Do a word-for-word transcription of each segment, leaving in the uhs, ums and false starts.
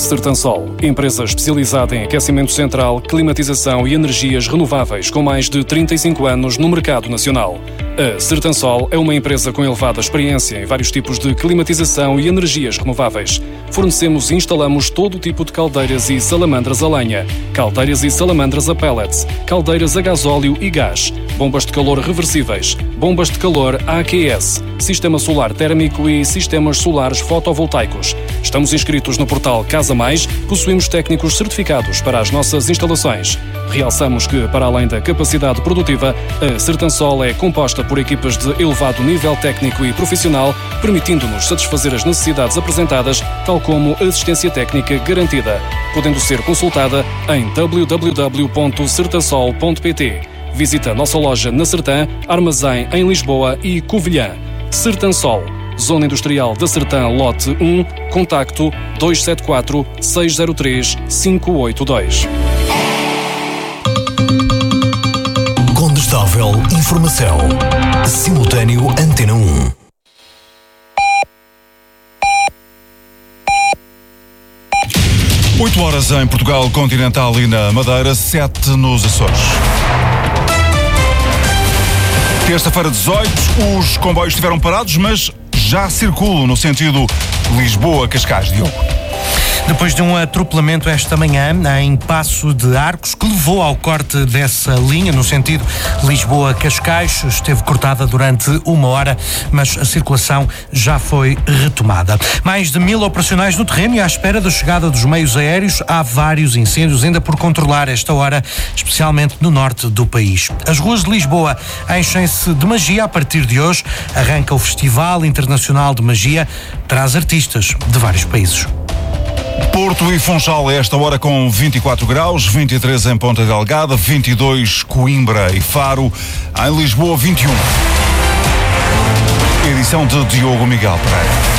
Sertansol, empresa especializada em aquecimento central, climatização e energias renováveis com mais de trinta e cinco anos no mercado nacional. A Sertansol é uma empresa com elevada experiência em vários tipos de climatização e energias renováveis. Fornecemos e instalamos todo o tipo de caldeiras e salamandras a lenha, caldeiras e salamandras a pellets, caldeiras a gasóleo e gás, bombas de calor reversíveis, bombas de calor A Q S, sistema solar térmico e sistemas solares fotovoltaicos. Estamos inscritos no portal Casa Mais, possuímos técnicos certificados para as nossas instalações. Realçamos que, para além da capacidade produtiva, a Sertansol é composta por equipas de elevado nível técnico e profissional, permitindo-nos satisfazer as necessidades apresentadas, tal como assistência técnica garantida, podendo ser consultada em w w w ponto sertansol ponto p t. Visita a nossa loja na Sertã, armazém em Lisboa e Covilhã. Sertansol, Zona Industrial da Sertã, lote um, contacto dois sete quatro, seis zero três, cinco oito dois. Condestável Informação. Simultâneo Antena um. oito horas em Portugal Continental e na Madeira, sete nos Açores. Terça-feira, dezoito, os comboios estiveram parados, mas já circulam no sentido Lisboa-Cascais. Diogo. Depois de um atropelamento esta manhã em Passo de Arcos, que levou ao corte dessa linha no sentido Lisboa-Cascais, esteve cortada durante uma hora, mas a circulação já foi retomada. Mais de mil operacionais no terreno e à espera da chegada dos meios aéreos. Há vários incêndios ainda por controlar esta hora, especialmente no norte do país. As ruas de Lisboa enchem-se de magia a partir de hoje. Arranca o Festival Internacional de Magia, traz artistas de vários países. Porto e Funchal a esta hora com vinte e quatro graus, vinte e três em Ponta Delgada, vinte e dois Coimbra e Faro, em Lisboa vinte e um. Edição de Diogo Miguel Pereira.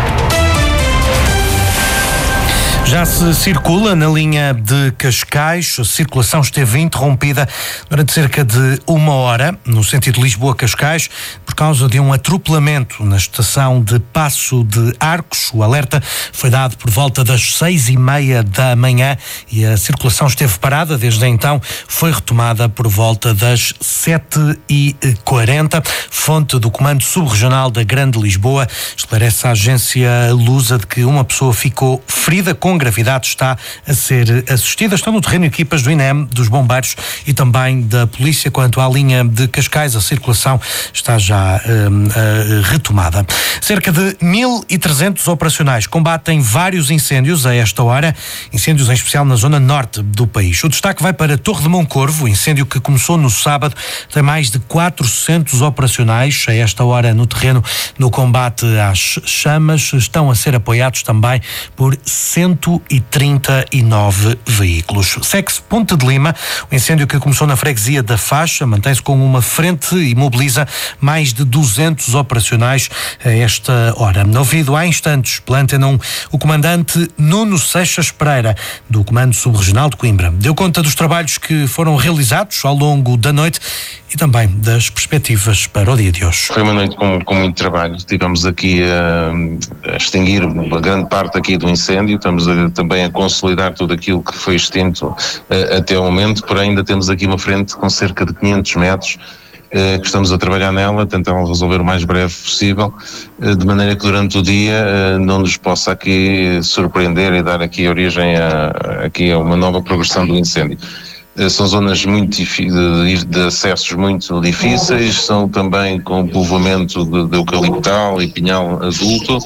Já se circula na linha de Cascais, a circulação esteve interrompida durante cerca de uma hora, no sentido Lisboa-Cascais, por causa de um atropelamento na estação de Passo de Arcos. O alerta foi dado por volta das seis e meia da manhã e a circulação esteve parada. Desde então foi retomada por volta das sete e quarenta. Fonte do Comando Subregional da Grande Lisboa esclarece à agência Lusa de que uma pessoa ficou ferida com gravidade, está a ser assistida. Estão no terreno equipas do I N E M, dos bombeiros e também da polícia. Quanto à linha de Cascais, a circulação está já hum, uh, retomada. Cerca de mil e trezentos operacionais combatem vários incêndios a esta hora, incêndios em especial na zona norte do país. O destaque vai para Torre de Moncorvo, o incêndio que começou no sábado, tem mais de quatrocentos operacionais a esta hora no terreno no combate às chamas. Estão a ser apoiados também por cento e trinta e nove veículos. Segue-se Ponte de Lima, o incêndio que começou na freguesia da Faixa, mantém-se com uma frente e mobiliza mais de duzentos operacionais a esta hora. Ouvido há instantes pela Antena um, o comandante Nuno Seixas Pereira, do Comando Subregional de Coimbra, deu conta dos trabalhos que foram realizados ao longo da noite e também das perspectivas para o dia de hoje. Foi uma noite com, com muito trabalho. Estivemos aqui a, a extinguir uma grande parte aqui do incêndio, estamos a, também a consolidar tudo aquilo que foi extinto a, até o momento, porém ainda temos aqui uma frente com cerca de quinhentos metros eh, que estamos a trabalhar nela, tentando resolver o mais breve possível, eh, de maneira que durante o dia eh, não nos possa aqui surpreender e dar aqui origem a, a, aqui a uma nova progressão do incêndio. São zonas muito de, de acessos muito difíceis, são também com povoamento de, de eucaliptal e pinhal adulto,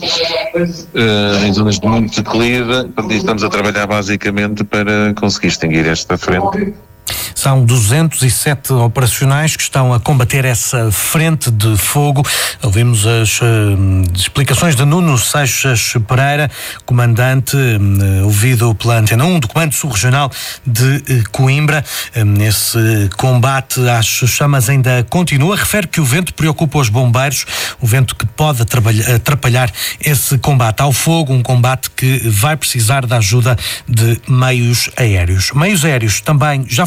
uh, em zonas de muito declive. Estamos a trabalhar basicamente para conseguir extinguir esta frente. São duzentos e sete operacionais que estão a combater essa frente de fogo. Ouvimos as uh, explicações de Nuno Seixas Pereira, comandante, uh, ouvido pela Antena um, do Comando Subregional de uh, Coimbra. Um, esse combate às chamas ainda continua. Refere que o vento preocupa os bombeiros, o vento que pode atrapalhar esse combate ao fogo, um combate que vai precisar da ajuda de meios aéreos. Meios aéreos também já foram pedidos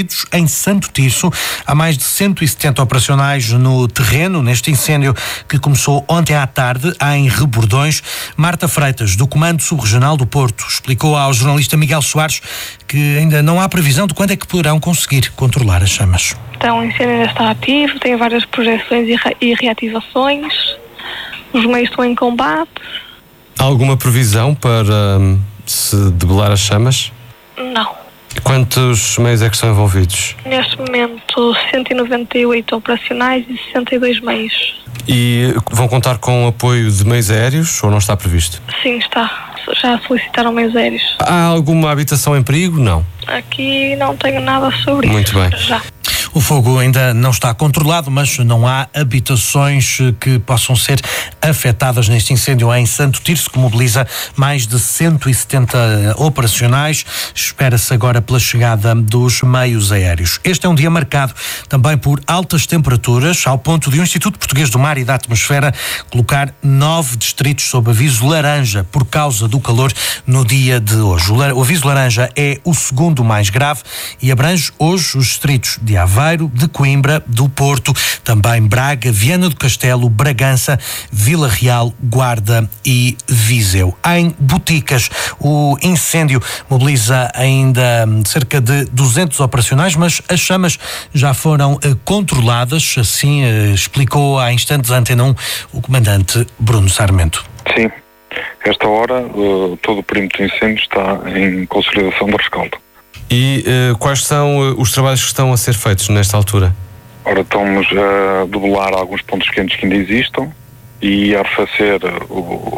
envolvidos em Santo Tirso. Há mais de cento e setenta operacionais no terreno, neste incêndio que começou ontem à tarde em Rebordões. Marta Freitas, do Comando Subregional do Porto, explicou ao jornalista Miguel Soares que ainda não há previsão de quando é que poderão conseguir controlar as chamas. Então, o incêndio ainda está ativo, tem várias projeções e, re- e reativações, os meios estão em combate. Há alguma previsão para hum, se debelar as chamas? Não. Quantos meios é que estão envolvidos? Neste momento, cento e noventa e oito operacionais e sessenta e dois meios. E vão contar com o apoio de meios aéreos ou não está previsto? Sim, está. Já solicitaram meios aéreos. Há alguma habitação em perigo? Não. Aqui não tenho nada sobre Muito isso. bem. Já. O fogo ainda não está controlado, mas não há habitações que possam ser afetadas neste incêndio em Santo Tirso, que mobiliza mais de cento e setenta operacionais. Espera-se agora pela chegada dos meios aéreos. Este é um dia marcado também por altas temperaturas, ao ponto de o Instituto Português do Mar e da Atmosfera colocar nove distritos sob aviso laranja por causa do calor no dia de hoje. O aviso laranja é o segundo mais grave e abrange hoje os distritos de Aveiro, de Coimbra, do Porto, também Braga, Viana do Castelo, Bragança, Vila Real, Guarda e Viseu. Em Boticas, o incêndio mobiliza ainda cerca de duzentos operacionais, mas as chamas já foram eh, controladas, assim eh, explicou há instantes à Antena um o comandante Bruno Sarmento. Sim, esta hora uh, todo o perímetro de incêndio está em consolidação de rescaldo. E uh, quais são uh, os trabalhos que estão a ser feitos nesta altura? Ora, estamos a debelar alguns pontos quentes que ainda existam e a refazer o,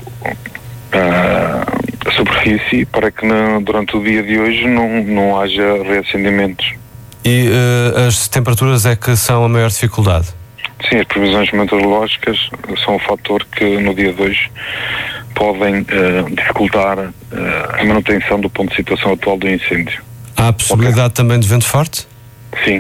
a, a superfície para que na, durante o dia de hoje não, não haja reacendimentos. E uh, as temperaturas é que são a maior dificuldade? Sim, as previsões meteorológicas são um fator que no dia de hoje podem uh, dificultar uh, a manutenção do ponto de situação atual do incêndio. Há a possibilidade okay. também de vento forte? Sim.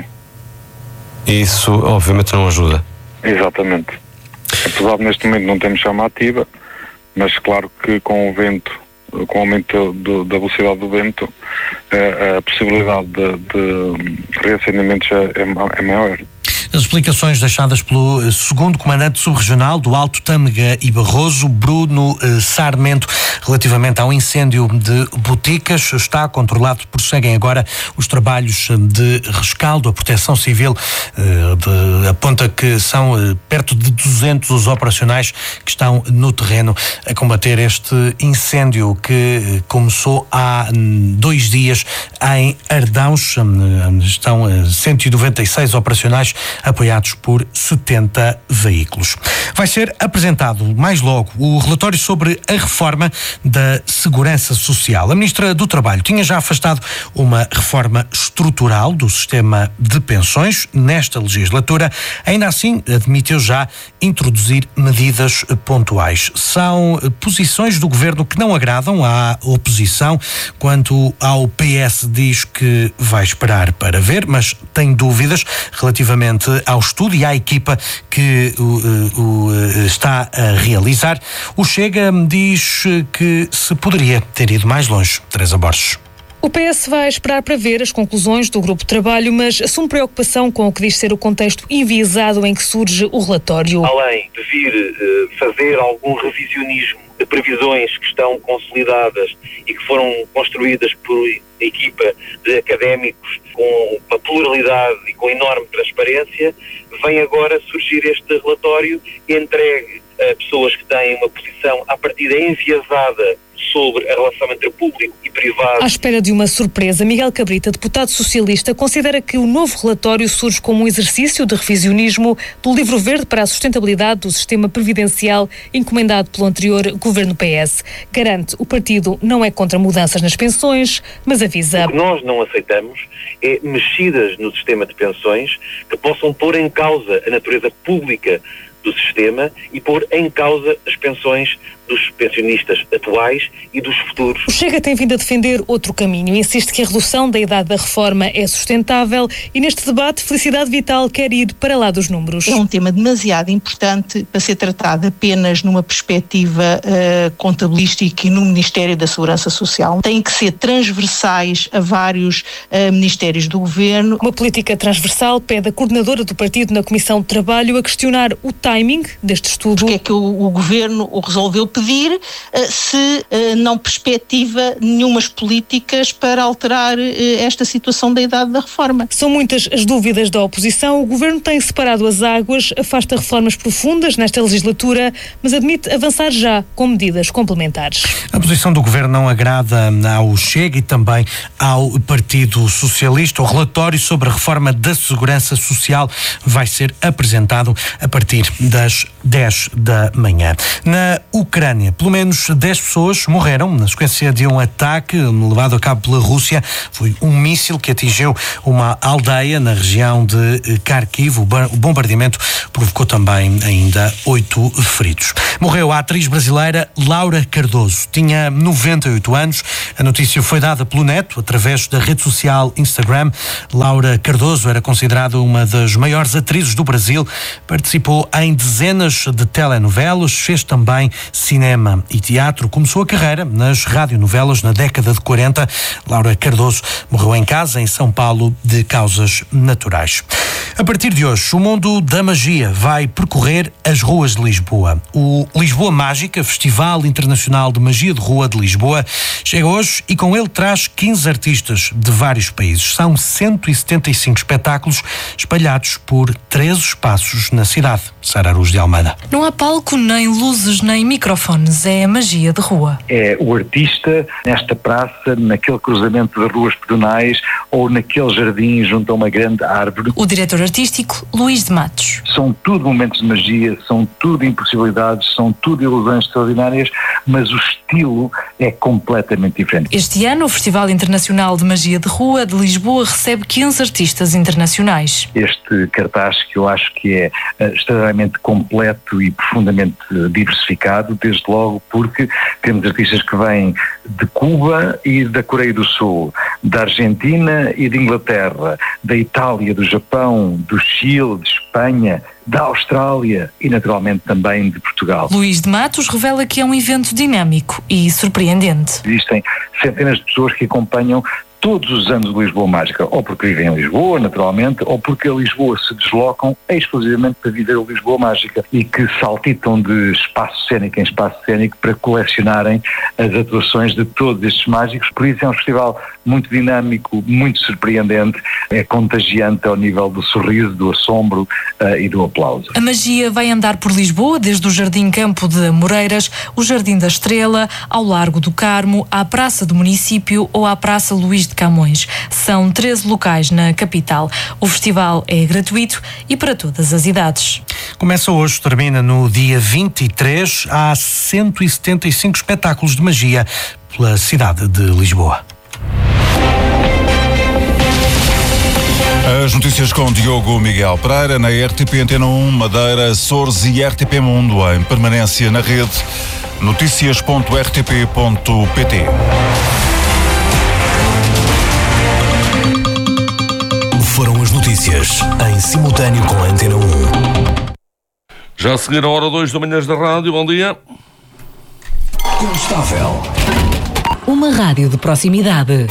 E isso obviamente não ajuda? Exatamente. Apesar de neste momento não termos chama ativa, mas claro que com o vento, com o aumento do, da velocidade do vento, a, a possibilidade de, de reacendimentos é, é maior. As explicações deixadas pelo segundo comandante subregional do Alto Tâmega e Barroso, Bruno eh, Sarmento, relativamente ao incêndio de Boticas, está controlado. Prosseguem agora os trabalhos de rescaldo. A Proteção Civil eh, de, aponta que são eh, perto de duzentos os operacionais que estão no terreno a combater este incêndio que eh, começou há hum, dois dias em Ardãos. Hum, estão eh, cento e noventa e seis operacionais apoiados por setenta veículos. Vai ser apresentado mais logo o relatório sobre a reforma da Segurança Social. A Ministra do Trabalho tinha já afastado uma reforma estrutural do sistema de pensões nesta legislatura. Ainda assim, admitiu já introduzir medidas pontuais. São posições do Governo que não agradam à oposição. Quanto ao P S, diz que vai esperar para ver, mas tem dúvidas relativamente ao estudo e à equipa que o, o está a realizar. O Chega diz que se poderia ter ido mais longe. Teresa Borges. O P S vai esperar para ver as conclusões do grupo de trabalho, mas assume preocupação com o que diz ser o contexto enviesado em que surge o relatório. Além de vir uh, fazer algum revisionismo de previsões que estão consolidadas e que foram construídas por equipa de académicos com uma pluralidade e com enorme transparência, vem agora surgir este relatório entregue a pessoas que têm uma posição à partida enviesada sobre a relação entre público e privado. À espera de uma surpresa, Miguel Cabrita, deputado socialista, considera que o novo relatório surge como um exercício de revisionismo do livro verde para a sustentabilidade do sistema previdencial encomendado pelo anterior governo P S. Garante, o partido não é contra mudanças nas pensões, mas avisa. O que nós não aceitamos é mexidas no sistema de pensões que possam pôr em causa a natureza pública do sistema e pôr em causa as pensões dos pensionistas atuais e dos futuros. O Chega tem vindo a defender outro caminho. Insiste que a redução da idade da reforma é sustentável e neste debate Felicidade Vital quer ir para lá dos números. É um tema demasiado importante para ser tratado apenas numa perspectiva uh, contabilística e no Ministério da Segurança Social. Tem que ser transversais a vários uh, ministérios do Governo. Uma política transversal pede a coordenadora do partido na Comissão de Trabalho a questionar o timing deste estudo. Porque é que o, o Governo o resolveu pedir uh, se uh, não perspectiva nenhumas políticas para alterar uh, esta situação da idade da reforma. São muitas as dúvidas da oposição. O Governo tem separado as águas, afasta reformas profundas nesta legislatura, mas admite avançar já com medidas complementares. A posição do Governo não agrada ao Chega e também ao Partido Socialista. O relatório sobre a reforma da Segurança Social vai ser apresentado a partir das dez da manhã. Na Ucrânia, pelo menos dez pessoas morreram na sequência de um ataque levado a cabo pela Rússia. Foi um míssil que atingiu uma aldeia na região de Kharkiv. O bombardeamento provocou também ainda oito feridos. Morreu a atriz brasileira Laura Cardoso. Tinha noventa e oito anos. A notícia foi dada pelo neto através da rede social Instagram. Laura Cardoso era considerada uma das maiores atrizes do Brasil. Participou em dezenas de telenovelas, fez também cinema e teatro. Começou a carreira nas radionovelas na década de quarenta. Laura Cardoso morreu em casa, em São Paulo, de causas naturais. A partir de hoje, o mundo da magia vai percorrer as ruas de Lisboa. O Lisboa Mágica, Festival Internacional de Magia de Rua de Lisboa, chega hoje e com ele traz quinze artistas de vários países. São cento e setenta e cinco espetáculos espalhados por treze espaços na cidade. Sara Aruz de Almeida. Não há palco, nem luzes, nem microfones. É a magia de rua. É o artista nesta praça, naquele cruzamento de ruas pedonais ou naquele jardim junto a uma grande árvore. O diretor artístico, Luís de Matos. São tudo momentos de magia, são tudo impossibilidades, são tudo ilusões extraordinárias, mas o estilo é completamente diferente. Este ano, o Festival Internacional de Magia de Rua de Lisboa recebe quinze artistas internacionais. Este cartaz, que eu acho que é uh, extremamente completo e profundamente uh, diversificado, desde logo porque temos artistas que vêm de Cuba e da Coreia do Sul, da Argentina e de Inglaterra, da Itália, do Japão, do Chile, de Espanha, da Austrália e naturalmente também de Portugal. Luís de Matos revela que é um evento dinâmico e surpreendente. Existem centenas de pessoas que acompanham todos os anos de Lisboa Mágica, ou porque vivem em Lisboa, naturalmente, ou porque a Lisboa se deslocam exclusivamente para viver a Lisboa Mágica e que saltitam de espaço cênico em espaço cênico para colecionarem as atuações de todos estes mágicos. Por isso é um festival muito dinâmico, muito surpreendente, é contagiante ao nível do sorriso, do assombro uh, e do aplauso. A magia vai andar por Lisboa, desde o Jardim Campo de Moreiras, o Jardim da Estrela, ao Largo do Carmo, à Praça do Município ou à Praça Luís de Camões. São treze locais na capital. O festival é gratuito e para todas as idades. Começa hoje, termina no dia vinte e três. Há cento e setenta e cinco espetáculos de magia pela cidade de Lisboa. As notícias com Diogo Miguel Pereira na R T P Antena um, Madeira, Açores e R T P Mundo em permanência na rede notícias ponto r t p ponto p t. Foram as notícias em simultâneo com a Antena um. Já a seguir a hora dois do Manhãs da Rádio. Bom dia. Constável. Uma rádio de proximidade.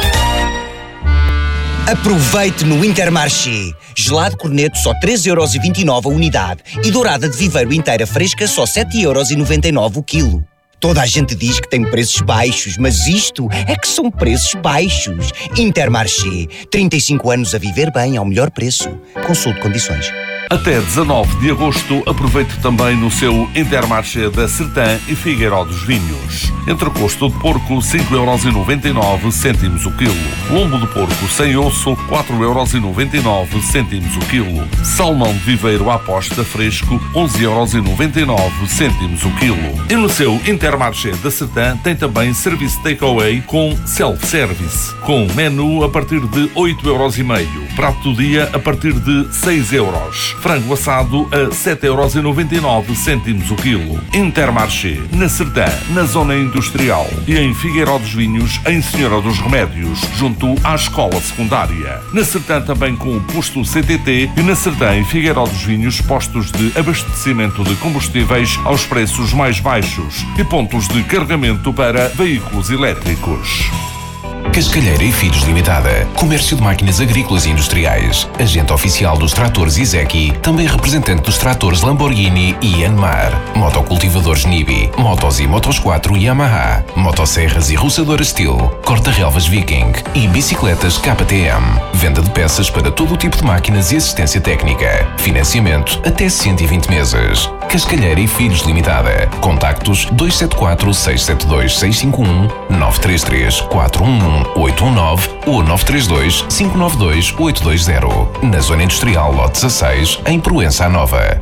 Aproveite no Intermarché. Gelado corneto só três euros e vinte e nove a unidade e dourada de viveiro inteira fresca só sete euros e noventa e nove o quilo. Toda a gente diz que tem preços baixos, mas isto é que são preços baixos. Intermarché. trinta e cinco anos a viver bem ao melhor preço. Consulte condições. Até dezanove de agosto, aproveite também no seu Intermarché da Sertã e Figueiró dos Vinhos. Entrecosto de porco, cinco euros e noventa e nove cêntimos o quilo. Lombo de porco sem osso, quatro euros e noventa e nove cêntimos o quilo. Salmão de viveiro à posta fresco, onze euros e noventa e nove cêntimos o quilo. E no seu Intermarché da Sertã tem também serviço takeaway com self-service, com menu a partir de oito euros e meio. Prato do dia a partir de seis euros. Frango assado a sete euros e noventa e nove cêntimos o quilo. Intermarché, na Sertã, na zona industrial. E em Figueiró dos Vinhos, em Senhora dos Remédios, junto à escola secundária. Na Sertã também com o posto C T T e na Sertã e Figueiró dos Vinhos, postos de abastecimento de combustíveis aos preços mais baixos e pontos de carregamento para veículos elétricos. Cascalheira e Filhos Limitada. Comércio de máquinas agrícolas e industriais. Agente oficial dos tratores Izeki. Também representante dos tratores Lamborghini e Yanmar. Motocultivadores Nibi. Motos e Motos quatro Yamaha. Motosserras e roçadoras Steel. Corta-relvas Viking. E bicicletas K T M. Venda de peças para todo o tipo de máquinas e assistência técnica. Financiamento até cento e vinte meses. Cascalheira e Filhos Limitada. Contactos dois sete quatro, seis sete dois, seis cinco um, nove três três, quatro um um, oito um nove ou nove três dois, cinco nove dois, oito dois zero. Na Zona Industrial Lote dezasseis, em Proença Nova.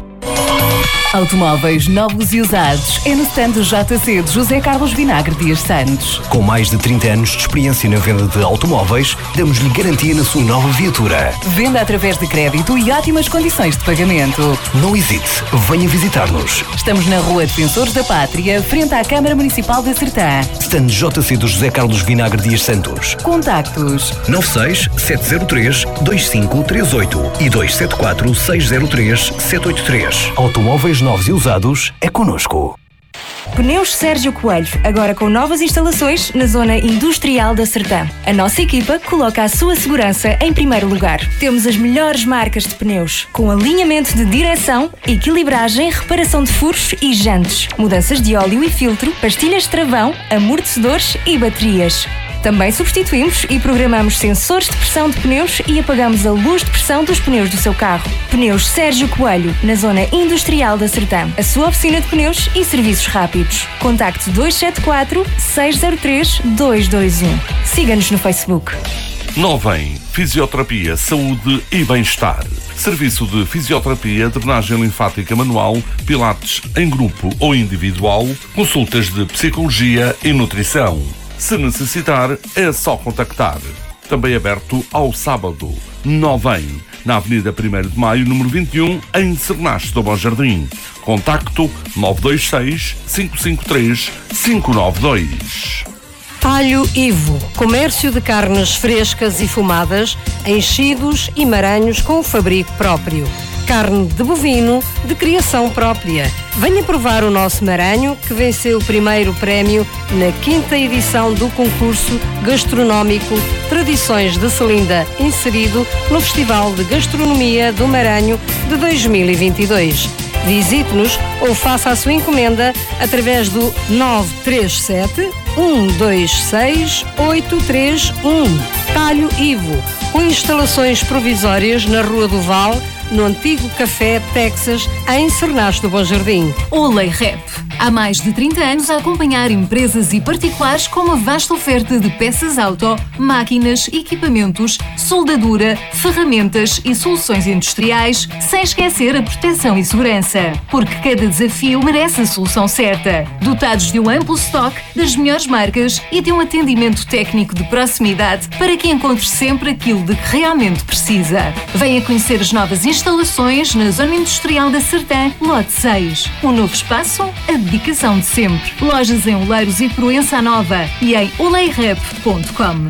Automóveis novos e usados é no stand do J C de José Carlos Vinagre Dias Santos. Com mais de trinta anos de experiência na venda de automóveis, damos-lhe garantia na sua nova viatura. Venda através de crédito e ótimas condições de pagamento. Não hesite, venha visitar-nos. Estamos na Rua Defensores da Pátria, frente à Câmara Municipal da Sertã. Stand J C do José Carlos Vinagre Dias Santos. Contactos nove seis, sete zero três, dois cinco três oito e dois sete quatro, seis zero três, sete oito três. Automóveis novos e usados é connosco. Pneus Sérgio Coelho, agora com novas instalações na zona industrial da Sertã. A nossa equipa coloca a sua segurança em primeiro lugar. Temos as melhores marcas de pneus, com alinhamento de direção, equilibragem, reparação de furos e jantes, mudanças de óleo e filtro, pastilhas de travão, amortecedores e baterias. Também substituímos e programamos sensores de pressão de pneus e apagamos a luz de pressão dos pneus do seu carro. Pneus Sérgio Coelho, na zona industrial da Sertã. A sua oficina de pneus e serviços rápidos. Contacte dois sete quatro, seis zero três, dois dois um. Siga-nos no Facebook. Novem, Fisioterapia, Saúde e Bem-Estar. Serviço de fisioterapia, drenagem linfática manual, pilates em grupo ou individual, consultas de psicologia e nutrição. Se necessitar, é só contactar. Também aberto ao sábado. Novem, na Avenida primeiro de Maio, número vinte e um, em Cernache do Bom Jardim. Contacto nove dois seis, cinco cinco três, cinco nove dois. Talho Ivo, comércio de carnes frescas e fumadas, enchidos e maranhos com o fabrico próprio. Carne de bovino de criação própria. Venha provar o nosso maranho que venceu o primeiro prémio na quinta edição do concurso gastronómico Tradições de Selinda, inserido no Festival de Gastronomia do Maranho de dois mil e vinte e dois. Visite-nos ou faça a sua encomenda através do nove três sete, um dois seis, oito três um. Talho Ivo, com instalações provisórias na Rua do Val, no antigo Café Texas, em Cernache do Bom Jardim. Olay Rep. Há mais de trinta anos a acompanhar empresas e particulares com uma vasta oferta de peças auto, máquinas, equipamentos, soldadura, ferramentas e soluções industriais, sem esquecer a proteção e segurança. Porque cada desafio merece a solução certa. Dotados de um amplo estoque das melhores marcas e de um atendimento técnico de proximidade para que encontre sempre aquilo de que realmente precisa. Venha conhecer as novas instalações na Zona Industrial da Sertã, Lote seis. Um novo espaço, a dedicação de sempre. Lojas em Oleiros e Proença Nova e em olay rep ponto com.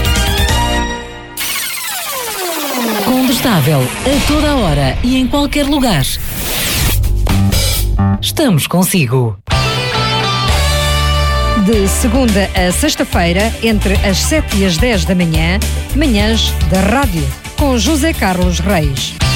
Combustável a toda a hora e em qualquer lugar. Estamos consigo. De segunda a sexta-feira, entre as sete e as dez da manhã, manhãs da rádio, com José Carlos Reis.